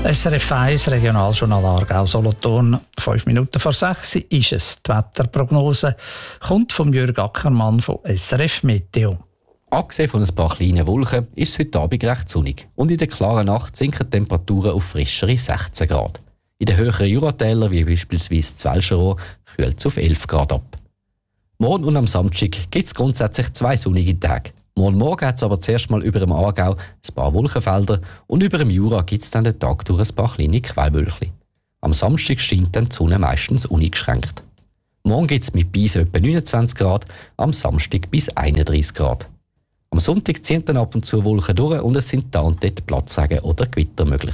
SRF 1 Regionaljournal Aargau-Solothurn. 5 Minuten vor 6 ist es. Die Wetterprognose kommt von Jürg Ackermann von SRF Meteo. Abgesehen von ein paar kleinen Wolken ist es heute Abend recht sonnig. Und in der klaren Nacht sinken die Temperaturen auf frischere 16 Grad. In den höheren Juratälern, wie beispielsweise das Welschenrohr, kühlt es auf 11 Grad ab. Morgen und am Samstag gibt es grundsätzlich 2 sonnige Tage. Morgen hat es aber zuerst mal über dem Aargau ein paar Wolkenfelder und über dem Jura gibt es dann den Tag durch ein paar kleine Quellwölkchen. Am Samstag scheint dann die Sonne meistens uneingeschränkt. Morgen gibt es mit bis etwa 29 Grad, am Samstag bis 31 Grad. Am Sonntag ziehen dann ab und zu Wolken durch und es sind da und dort Platzregen oder Gewitter möglich.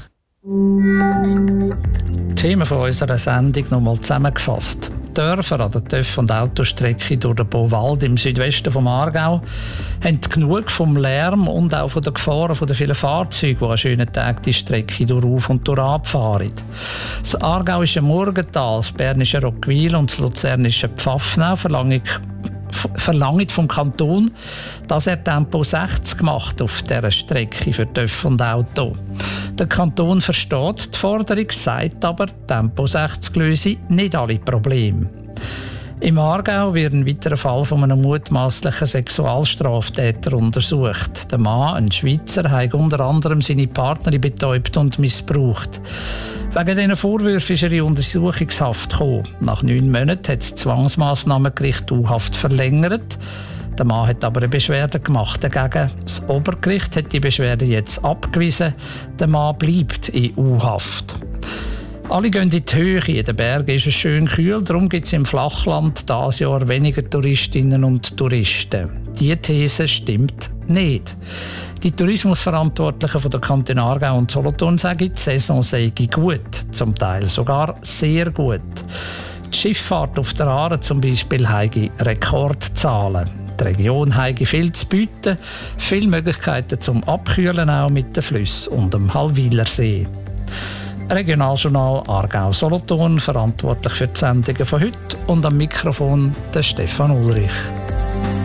Themen von unserer Sendung nochmal zusammengefasst. Dörfer an der TÜV- und Autostrecke durch den Beauwald im Südwesten vom Aargau haben genug vom Lärm und auch von den Gefahren der vielen Fahrzeuge, die an schönen Tagen die Strecke durch und durch abfahren. Das aargauische Murgental, das bernische Roggwil und das luzernische Pfaffenau verlangen vom Kanton, dass er Tempo 60 macht auf dieser Strecke für TÜV und Auto. Der Kanton versteht die Forderung, sagt aber, Tempo 60 löse nicht alle Probleme. Im Aargau wird ein weiterer Fall von einem mutmaßlichen Sexualstraftäter untersucht. Der Mann, ein Schweizer, hat unter anderem seine Partnerin betäubt und missbraucht. Wegen diesen Vorwürfen ist er in Untersuchungshaft gekommen. Nach 9 Monaten hat das Zwangsmassnahmengericht die U-Haft verlängert. Der Mann hat aber eine Beschwerde gemacht dagegen. Das Obergericht hat die Beschwerde jetzt abgewiesen. Der Mann bleibt in U-Haft. Alle gehen in die Höhe. In den Bergen ist es schön kühl, darum gibt es im Flachland dieses Jahr weniger Touristinnen und Touristen. Diese These stimmt nicht. Die Tourismusverantwortlichen von der Kantone Aargau und Solothurn sagen, die Saison sei gut, zum Teil sogar sehr gut. Die Schifffahrt auf der Aare zum Beispiel habe Rekordzahlen. Die Region habe viel zu bieten, viele Möglichkeiten zum Abkühlen auch mit den Flüssen und dem Hallwilersee. Regionaljournal Aargau-Solothurn, verantwortlich für die Sendungen von heute und am Mikrofon der Stefan Ulrich.